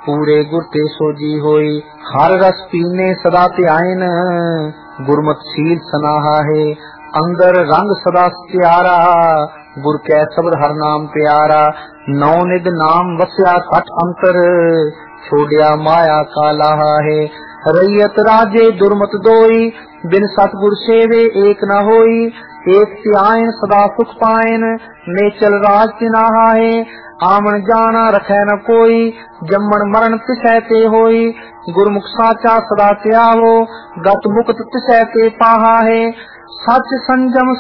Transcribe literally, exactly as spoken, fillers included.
पूरे गुर ते सोजी होई। हर रस पीने सदा ध्यान गुरमत शील सनाहा है। अंदर रंग सदा प्यारा गुर कै शब्द हर नाम प्यारा। नौ निध नाम वस्या सठ अंतर छोड़िया माया का लाहा है। रैयत राजे दुर्मत दोई बिन सतगुर सेवे एक न होई। एक त्यायन सदा सुख पायन नेचल राज तिनाहा है। आमन जाना रखे न कोई जम्मन मरण तिसै ते होई। गुरमुख साचा सदा त्यावो गत मुक्त तिसै ते पाहा है। सच संजम